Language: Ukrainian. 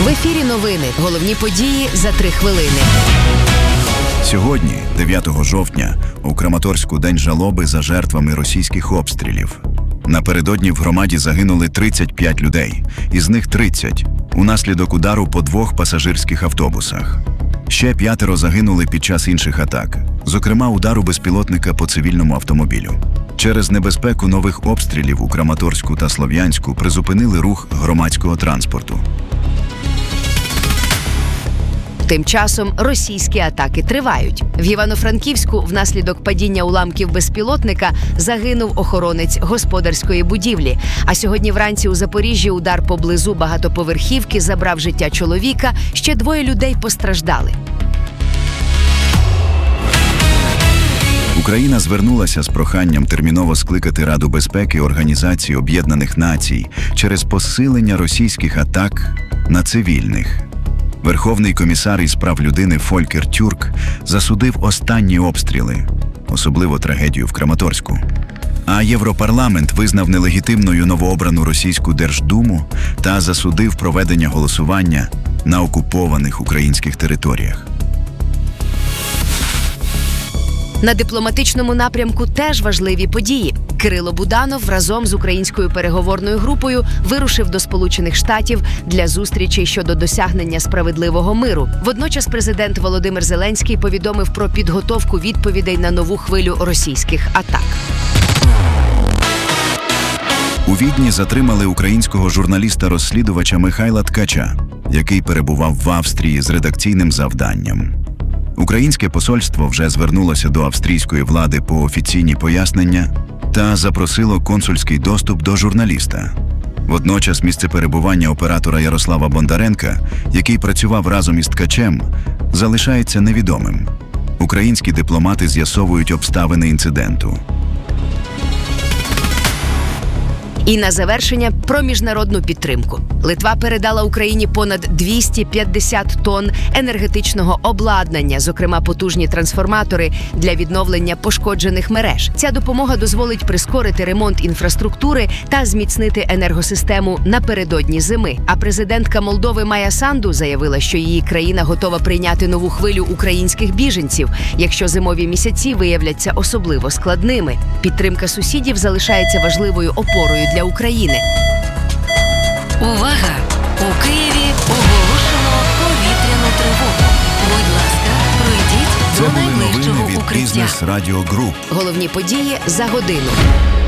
ефірі новини. Головні події за 3 хвилини. Сьогодні, 9 жовтня, у Краматорську день жалоби за жертвами російських обстрілів. Напередодні в громаді загинули 35 людей, із них 30 унаслідок удару по 2 пасажирських автобусах. Ще 5 загинули під час інших атак, зокрема удару безпілотника по цивільному автомобілю. Через небезпеку нових обстрілів у Краматорську та Слов'янську призупинили рух громадського транспорту. Тим часом російські атаки тривають. В Івано-Франківську внаслідок падіння уламків безпілотника загинув охоронець господарської будівлі. А сьогодні вранці у Запоріжжі удар поблизу багатоповерхівки забрав життя чоловіка, ще 2 людей постраждали. Україна звернулася з проханням терміново скликати Раду безпеки Організації Об'єднаних Націй через посилення російських атак на цивільних. Верховний комісар із прав людини Фолькер Тюрк засудив останні обстріли, особливо трагедію в Краматорську. А Європарламент визнав нелегітимною новообрану російську Держдуму та засудив проведення голосування на окупованих українських територіях. На дипломатичному напрямку теж важливі події. Кирило Буданов разом з українською переговорною групою вирушив до Сполучених Штатів для зустрічей щодо досягнення справедливого миру. Водночас президент Володимир Зеленський повідомив про підготовку відповідей на нову хвилю російських атак. У Відні затримали українського журналіста-розслідувача Михайла Ткача, який перебував в Австрії з редакційним завданням. Українське посольство вже звернулося до австрійської влади по офіційні пояснення та запросило консульський доступ до журналіста. Водночас місце перебування оператора Ярослава Бондаренка, який працював разом із Ткачем, залишається невідомим. Українські дипломати з'ясовують обставини інциденту. І на завершення про міжнародну підтримку. Литва передала Україні понад 250 тонн енергетичного обладнання, зокрема потужні трансформатори для відновлення пошкоджених мереж. Ця допомога дозволить прискорити ремонт інфраструктури та зміцнити енергосистему напередодні зими. А президентка Молдови Майя Санду заявила, що її країна готова прийняти нову хвилю українських біженців, якщо зимові місяці виявляться особливо складними. Підтримка сусідів залишається важливою опорою для України. Увага! У Києві оголошено повітряну тривогу. Будь ласка, пройдіть до найближчого укриття. Це були новини від Бізнес Радіо Груп. Головні події за годину.